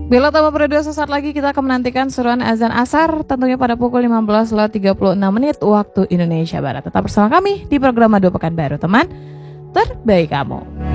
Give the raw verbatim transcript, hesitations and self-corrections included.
Bella Tama Berdua, sesaat lagi kita akan menantikan seruan azan asar tentunya pada pukul lima belas lewat tiga puluh enam menit waktu Indonesia Barat. Tetap bersama kami di program Madu Pekanbaru, teman terbaik kamu.